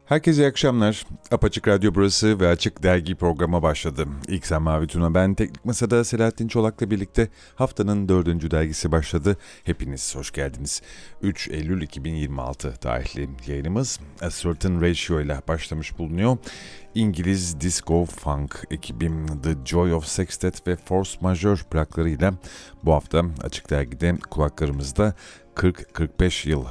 Herkese iyi akşamlar. Apaçık Radyo burası ve Açık Dergi programa başladı. İlk sen Mavi Tuna, ben Teknik Masa'da Selahattin Çolak'la birlikte haftanın 4. dergisi başladı. Hepiniz hoş geldiniz. 3 Eylül 2026 tarihli yayınımız A Certain Ratio ile başlamış bulunuyor. İngiliz disco funk ekibim The Joy of Sextet ve Force Majeure plaklarıyla bu hafta Açık Dergi'de kulaklarımızda 40-45 yıl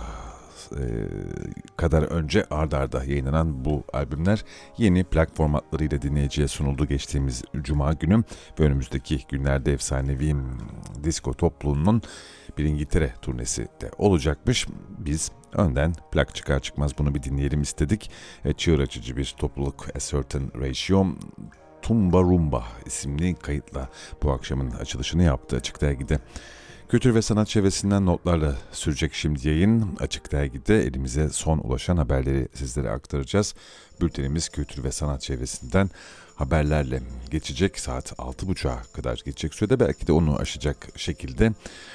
kadar önce ard arda yayınlanan bu albümler yeni plak formatlarıyla dinleyiciye sunuldu geçtiğimiz Cuma günü ve önümüzdeki günlerde efsanevi disco topluluğunun bir İngiltere turnesi de olacakmış. Biz önden plak çıkar çıkmaz bunu bir dinleyelim istedik. Çığır açıcı bir topluluk A Certain Ratio Tumba Rumba isimli kayıtla bu akşamın açılışını yaptı Açık Dergi'de. Kültür ve sanat çevresinden notlarla sürecek şimdi yayın. Açık Dergi'de elimize son ulaşan haberleri sizlere aktaracağız. Bültenimiz kültür ve sanat çevresinden haberlerle geçecek. Saat 6.30'a kadar geçecek sürede belki de onu aşacak şekilde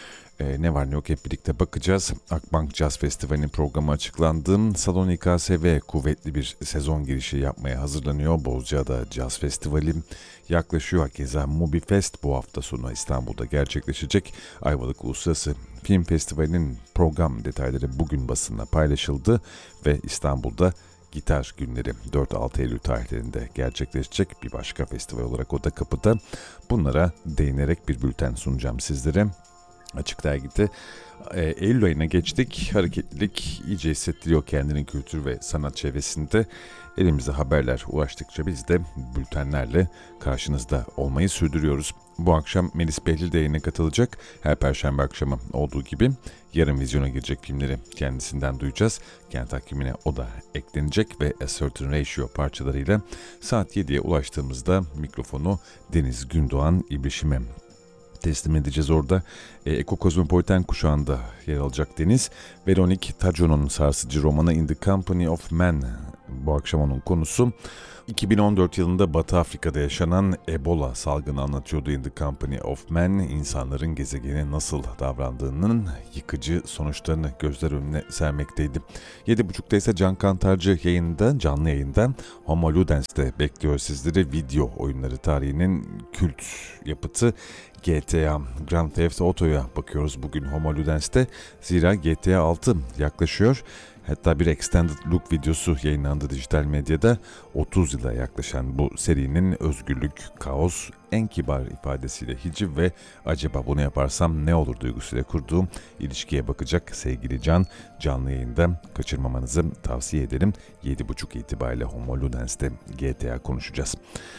ne var ne yok hep birlikte bakacağız. Akbank Jazz Festivali'nin programı açıklandı. Salon İKSV kuvvetli bir sezon girişi yapmaya hazırlanıyor. Bozcaada Jazz Festivali yaklaşıyor. Hakeza MobiFest bu hafta sonu İstanbul'da gerçekleşecek. Ayvalık Uluslararası Film Festivali'nin program detayları bugün basında paylaşıldı ve İstanbul'da Gitar Günleri 4-6 Eylül tarihlerinde gerçekleşecek. Bir başka festival olarak o da kapıda. Bunlara değinerek bir bülten sunacağım sizlere. Açık Dergi'de Eylül ayına geçtik. Hareketlilik iyice hissettiriyor kendini kültür ve sanat çevresinde. Elimize haberler ulaştıkça biz de bültenlerle karşınızda olmayı sürdürüyoruz. Bu akşam Melis Behlil de yayına katılacak. Her perşembe akşamı olduğu gibi yarın vizyona girecek filmleri kendisinden duyacağız. Kent takvimine o da eklenecek ve A Certain Ratio parçalarıyla saat 7'ye ulaştığımızda mikrofonu Deniz Gündoğan İbrişim'e teslim edeceğiz orada. Ekokozmopoliten kuşağında yer alacak Deniz. Veronik Tajo'nun sarsıcı romanı In the Company of Men bu akşam onun konusu. 2014 yılında Batı Afrika'da yaşanan Ebola salgını anlatıyordu In the Company of Men. İnsanların gezegene nasıl davrandığının yıkıcı sonuçlarını gözler önüne sermekteydi. 7.30'da ise Can Kantarcı canlı yayında Homo Ludens'te bekliyor sizleri. Video oyunları tarihinin kült yapıtı GTA Grand Theft Auto'ya bakıyoruz bugün Homo Ludens'te. Zira GTA 6 yaklaşıyor. Hatta bir extended look videosu yayınlandı dijital medyada. 30 yıla yaklaşan bu serinin özgürlük, kaos, en kibar ifadesiyle hiciv ve acaba bunu yaparsam ne olur duygusuyla kurduğum ilişkiye bakacak sevgili Can. Canlı yayında kaçırmamanızı tavsiye ederim. 7.30 itibariyle Homo Ludens'te GTA konuşacağız.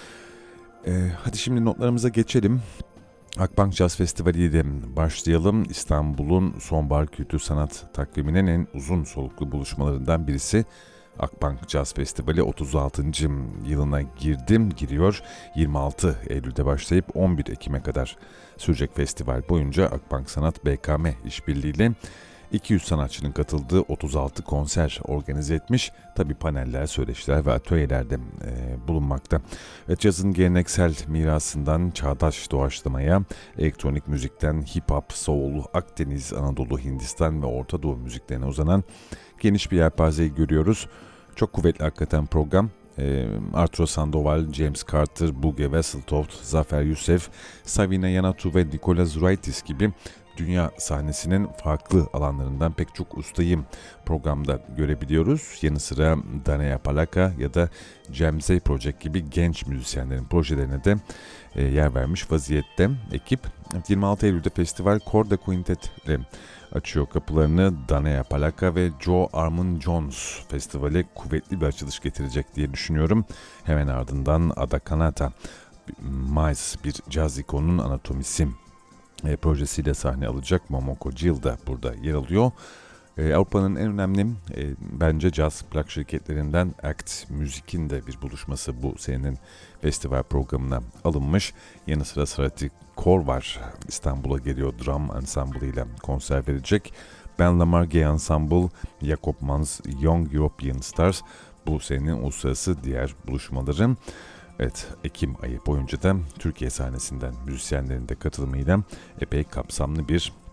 Hadi şimdi notlarımıza geçelim. Akbank Jazz Festivali ile başlayalım. İstanbul'un sonbahar kültür sanat takviminin en uzun soluklu buluşmalarından birisi. Akbank Jazz Festivali 36. yılına giriyor. 26 Eylül'de başlayıp 11 Ekim'e kadar sürecek festival boyunca Akbank Sanat BKM işbirliğiyle 200 sanatçının katıldığı 36 konser organize etmiş. Tabii paneller, söyleşiler ve atölyelerde bulunmakta. Ve cazın geleneksel mirasından çağdaş doğaçlamaya, elektronik müzikten hip-hop, soul, Akdeniz, Anadolu, Hindistan ve Orta Doğu müziklerine uzanan geniş bir yelpazeyi görüyoruz. Çok kuvvetli hakikaten program. Arturo Sandoval, James Carter, Buge Wesseltoft, Zafer Yusef, Savina Yanatu ve Nikola Zuraitis gibi dünya sahnesinin farklı alanlarından pek çok ustayı programda görebiliyoruz. Yanı sıra Danea Palaka ya da Jamzey Project gibi genç müzisyenlerin projelerine de yer vermiş vaziyette ekip. 26 Eylül'de festival Korda Quintet ile açıyor kapılarını. Danea Palaka ve Joe Armon Jones festivale kuvvetli bir açılış getirecek diye düşünüyorum. Hemen ardından Ada Kanata, Miles bir caz ikonunun anatomisi projesiyle sahne alacak. Momoko Jill da burada yer alıyor. Avrupa'nın en önemli bence caz plak şirketlerinden Act Music'in de bir buluşması bu senenin festival programına alınmış. Yanı sıra Sarati Kor var. İstanbul'a geliyor, drum ensemble ile konser verecek. Ben Lamar Gay Ensemble, Jakob Mans, Young European Stars bu senenin uluslararası diğer buluşmaları. Evet, Ekim ayı boyunca da Türkiye sahnesinden müzisyenlerin de katılımıyla epey kapsamlı bir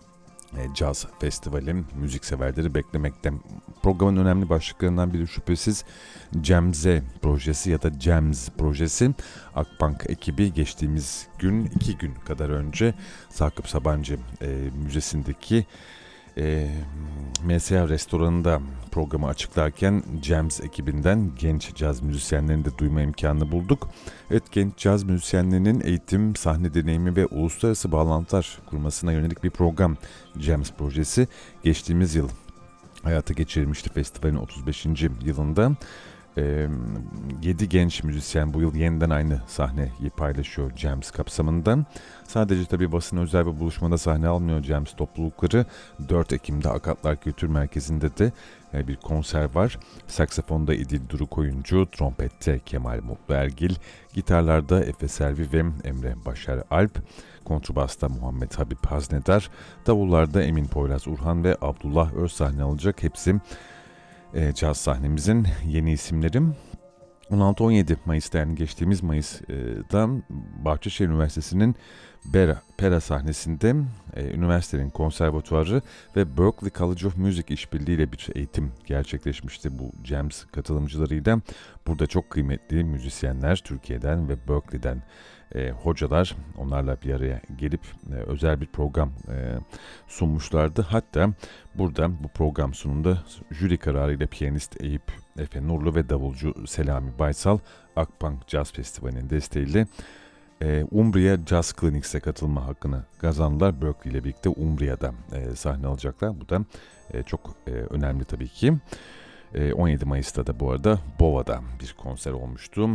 Caz Festivali müzikseverleri beklemekte. Programın önemli başlıklarından biri şüphesiz Cemze projesi ya da Cems projesi. Akbank ekibi geçtiğimiz gün 2 gün kadar önce Sakıp Sabancı Müzesi'ndeki MSA restoranında programı açıklarken Cems ekibinden genç caz müzisyenlerini de duyma imkanı bulduk. Evet, genç caz müzisyenlerinin eğitim, sahne deneyimi ve uluslararası bağlantılar kurmasına yönelik bir program Cems projesi geçtiğimiz yıl hayata geçirilmişti festivalin 35. yılında. 7 genç müzisyen bu yıl yeniden aynı sahneyi paylaşıyor Cems kapsamında. Sadece tabii basın özel bir buluşmada sahne almıyor Cems toplulukları. 4 Ekim'de Akatlar Kültür Merkezi'nde de bir konser var. Saksafonda İdil Duru Koyuncu, trompette Kemal Mutlu Ergil, gitarlarda Efe Selvi ve Emre Başar Alp, kontrbasta Muhammed Habib Haznedar, davullarda Emin Poyraz Urhan ve Abdullah Öz sahne alacak. Hepsi caz sahnemizin yeni isimleri. 16-17 Mayıs'ta, yani geçtiğimiz Mayıs'da Bahçeşehir Üniversitesi'nin Pera sahnesinde üniversitenin konservatuarı ve Berklee College of Music işbirliğiyle bir eğitim gerçekleşmişti bu Cems katılımcılarıyla. Burada çok kıymetli müzisyenler Türkiye'den ve Berklee'den hocalar onlarla bir araya gelip özel bir program sunmuşlardı. Hatta burada bu program sunumunda jüri kararıyla piyanist Eyüp Efe Nurlu ve davulcu Selami Baysal Akbank Jazz Festivali'nin desteğiyle Umbria Jazz Clinics'e katılma hakkını kazandılar. Berklee ile birlikte Umbria'da sahne alacaklar. Bu da çok önemli tabii ki. 17 Mayıs'ta da bu arada Bova'da bir konser olmuştu.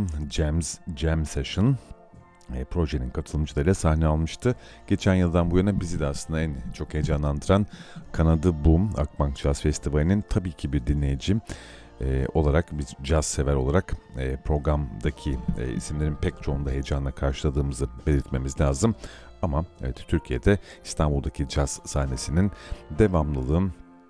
Jam Session projenin katılımcılarıyla sahne almıştı. Geçen yıldan bu yana bizi de aslında en çok heyecanlandıran kanadı Boom Akbank Jazz Festivali'nin tabii ki bir dinleyici olarak, bir caz sever olarak programdaki isimlerin pek çoğunda heyecanla karşıladığımızı belirtmemiz lazım. Ama evet, Türkiye'de İstanbul'daki caz sahnesinin devamlılığı,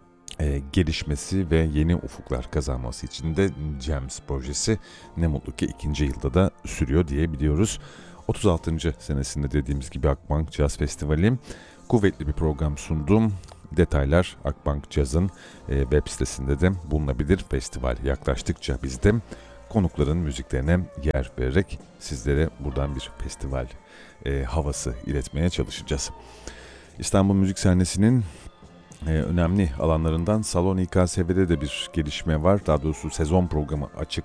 gelişmesi ve yeni ufuklar kazanması için de Cems projesi ne mutlu ki 2. yılda da sürüyor diyebiliyoruz. 36. senesinde dediğimiz gibi Akbank Jazz Festivali kuvvetli bir program sundum. Detaylar Akbank Jazz'ın web sitesinde de bulunabilir. Festival yaklaştıkça biz de konukların müziklerine yer vererek sizlere buradan bir festival havası iletmeye çalışacağız. İstanbul müzik sahnesinin önemli alanlarından Salon İKSV'de de bir gelişme var. Daha doğrusu sezon programı açık